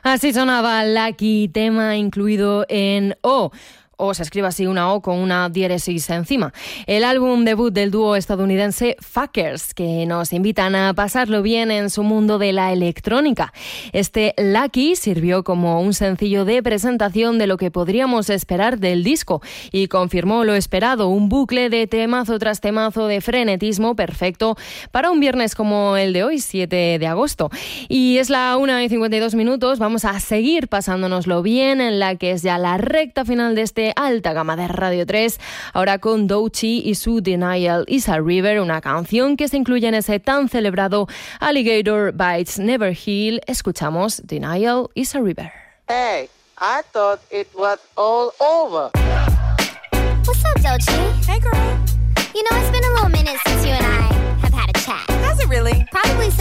Así sonaba Lucky, tema incluido en O se escribe así, una O con una diéresis encima. El álbum debut del dúo estadounidense Fuckers, que nos invitan a pasarlo bien en su mundo de la electrónica. Este Lucky sirvió como un sencillo de presentación de lo que podríamos esperar del disco y confirmó lo esperado, un bucle de temazo tras temazo de frenetismo perfecto para un viernes como el de hoy, 7 de agosto. Y es la 1:52, vamos a seguir pasándonoslo bien en la que es ya la recta final de este alta gama de Radio 3, ahora con Doechii y su Denial is a River, una canción que se incluye en ese tan celebrado Alligator Bites Never Heal. Escuchamos Denial is a River. Hey, I thought it was all over. What's up, Doechii? Hey, girl. You know, it's been a little minute since you and I have had a chat. Has it really? Probably